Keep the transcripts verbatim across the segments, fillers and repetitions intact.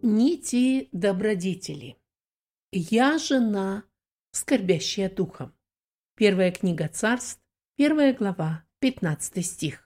Нити добродетели. Я жена, скорбящая духом. Первая книга Царств, первая глава, пятнадцатый стих.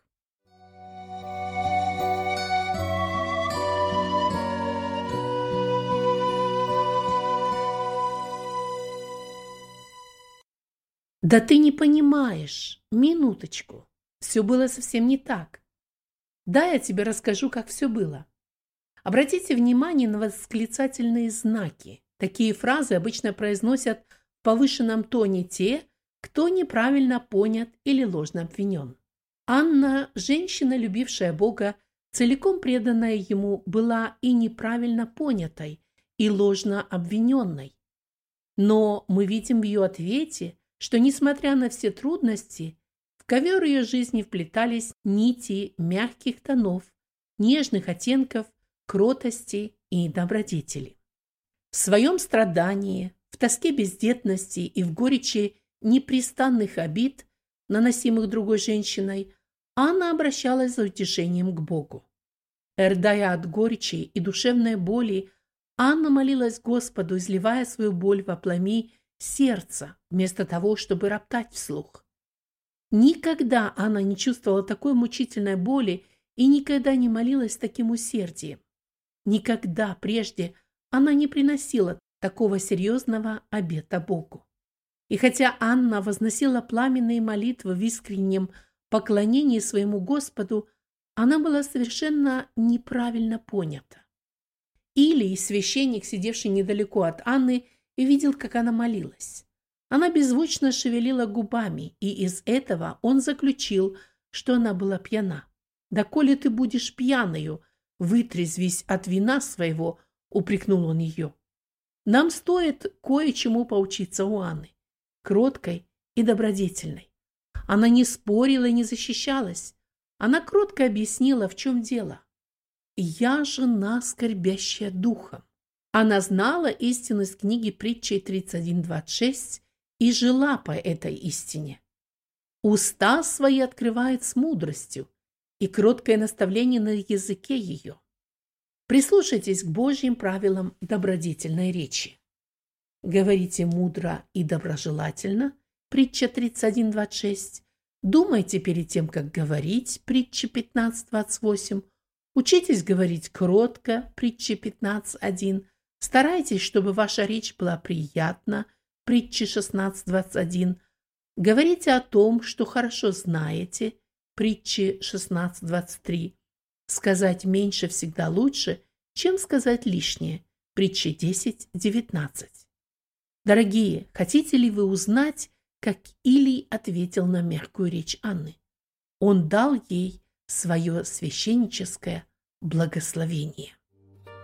Да ты не понимаешь, минуточку, все было совсем не так. Да, я тебе расскажу, как все было. Обратите внимание на восклицательные знаки. Такие фразы обычно произносят в повышенном тоне те, кто неправильно понят или ложно обвинен. Анна, женщина, любившая Бога, целиком преданная Ему, была и неправильно понятой, и ложно обвиненной. Но мы видим в ее ответе, что, несмотря на все трудности, в ковер ее жизни вплетались нити мягких тонов, нежных оттенков, кротости и добродетели. В своем страдании, в тоске бездетности и в горечи непрестанных обид, наносимых другой женщиной, Анна обращалась за утешением к Богу. Рыдая от горечи и душевной боли, Анна молилась Господу, изливая свою боль во пламя сердца, вместо того, чтобы роптать вслух. Никогда Анна не чувствовала такой мучительной боли и никогда не молилась с таким усердием. Никогда прежде она не приносила такого серьезного обета Богу. И хотя Анна возносила пламенные молитвы в искреннем поклонении своему Господу, она была совершенно неправильно понята. Илий, священник, сидевший недалеко от Анны, видел, как она молилась. Она беззвучно шевелила губами, и из этого он заключил, что она была пьяна. «Да коли ты будешь пьяною, вытрезвись от вина своего», — упрекнул он ее. Нам стоит кое-чему поучиться у Анны, кроткой и добродетельной. Она не спорила и не защищалась. Она кротко объяснила, в чем дело. «Я жена, скорбящая духом». Она знала истину из книги Притчей тридцать один двадцать шесть и жила по этой истине. Уста свои открывает с мудростью, и кроткое наставление на языке ее. Прислушайтесь к Божьим правилам добродетельной речи. Говорите мудро и доброжелательно, притча тридцать один двадцать шесть. Думайте перед тем, как говорить, притча пятнадцать двадцать восемь. Учитесь говорить кротко, притча пятнадцать один. Старайтесь, чтобы ваша речь была приятна, притча шестнадцать двадцать один. Говорите о том, что хорошо знаете, притчи шестнадцать двадцать три. Сказать меньше всегда лучше, чем сказать лишнее, притчи десять девятнадцать. Дорогие, хотите ли вы узнать, как Илий ответил на мягкую речь Анны? Он дал ей свое священническое благословение.